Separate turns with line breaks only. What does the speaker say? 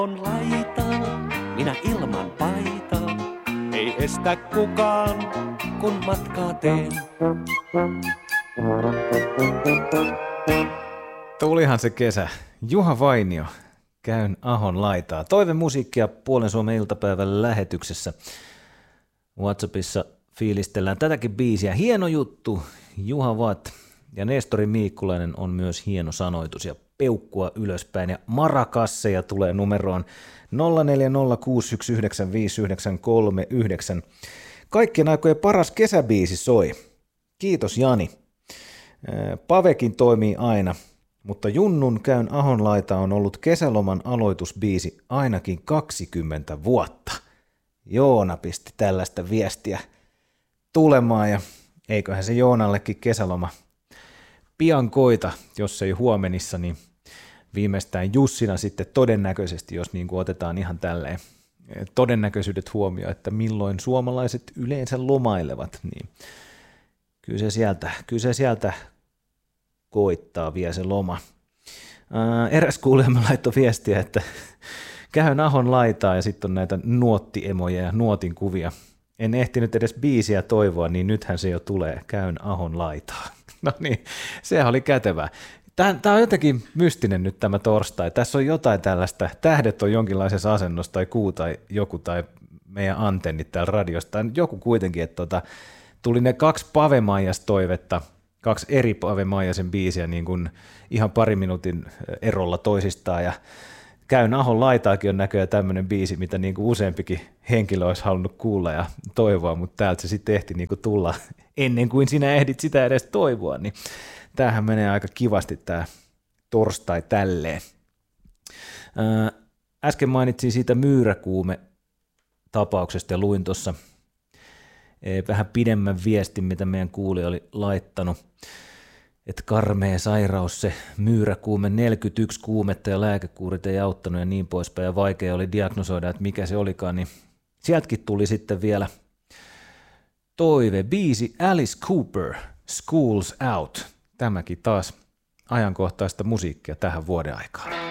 On laitaa, minä ilman paitaa, ei estä kukaan, kun matkaa teen.
Tulihan se kesä. Juha Vainio, käyn Ahon laitaa. Toivemusiikkia Puolen Suomen iltapäivän lähetyksessä. WhatsAppissa fiilistellään tätäkin biisiä. Hieno juttu, Juha Watt. Ja Nestori Miikkulainen on myös hieno sanoitus ja peukkua ylöspäin. Ja marakasseja tulee numeroon 0406195939. Kaikkien aikojen paras kesäbiisi soi. Kiitos Jani. Pavekin toimii aina, mutta Junnun käyn Ahon laita on ollut kesäloman aloitusbiisi ainakin 20 vuotta. Joona pisti tällaista viestiä tulemaan ja eiköhän se Joonallekin kesäloma pian koita, jos ei huomenissa, niin viimeistään Jussina sitten todennäköisesti, jos niin kuin otetaan ihan tälleen todennäköisyydet huomioon, että milloin suomalaiset yleensä lomailevat, niin kyllä se sieltä koittaa vielä se loma. Eräs kuulijamme laittoi viestiä, että käyn Ahon laitaa ja sitten on näitä nuottiemoja ja nuotin kuvia. En ehtinyt edes biisiä toivoa, niin nythän se jo tulee. Käyn Ahon laitaa. No niin, sehän oli kätevää. Tämä on jotenkin mystinen nyt tämä torstai. Tässä on jotain tällaista, tähdet on jonkinlaisessa asennossa tai kuu tai joku tai meidän antennit täällä radiosta. Joku kuitenkin, että tuli ne 2 Pave Maijas toivetta, 2 eri Pave Maijasen biisiä niin kuin ihan pari minuutin erolla toisistaan ja käyn Ahon laitaakin on näköjään tämmöinen biisi, mitä niin kuin useampikin henkilö olisi halunnut kuulla ja toivoa, mutta täältä se sitten ehti niin kuin tulla ennen kuin sinä ehdit sitä edes toivoa, niin tämähän menee aika kivasti tämä torstai tälleen. Äsken mainitsin siitä myyräkuume-tapauksesta ja luin tuossa vähän pidemmän viestin, mitä meidän kuulija oli laittanut, että karmea sairaus se myyräkuume, 41 kuumetta ja lääkekuurit ei auttanut ja niin poispäin ja vaikea oli diagnosoida, että mikä se olikaan, niin sieltäkin tuli sitten vielä biisi Alice Cooper, School's Out. Tämäkin taas ajankohtaista musiikkia tähän vuoden aikaan.